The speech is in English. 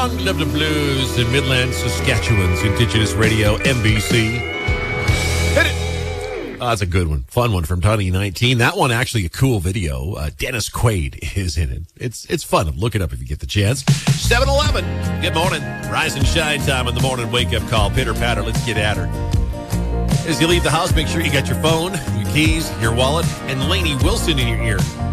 Song of the Blues in Midland, Saskatchewan's Indigenous Radio, NBC. Hit it! Oh, that's a good one. Fun one from 2019. That one actually a cool video. Dennis Quaid is in it. It's fun. Look it up if you get the chance. 7-Eleven. Good morning. Rise and shine time in the morning wake-up call. Pitter-patter. Let's get at her. As you leave the house, make sure you got your phone, your keys, your wallet, and Lainey Wilson in your ear.